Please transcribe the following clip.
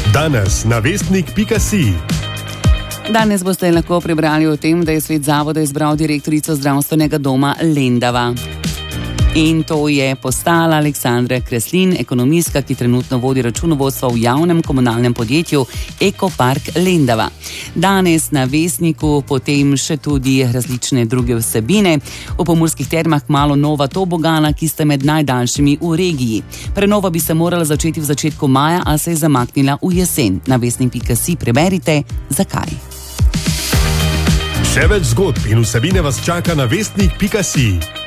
Danes na vestnik.si. Danes boste lahko prebrali o tem, da je svet zavoda izbral direktorico zdravstvenega doma Lendava. In to je postala Aleksandra Kreslin, ekonomistka, ki trenutno vodi računovodstvo v javnem komunalnem podjetju Ekopark Lendava. Danes na Vestniku potem še tudi različne druge vsebine. V Pomurskih termah kmalu nova tobogana, ki sta med najdaljšimi v regiji. Prenova bi se morala začeti v začetku maja, a se je zamaknila v jesen. Na vestnik.si preberite, zakaj. Še več zgodb in vsebine vas čaka na vestnik.si.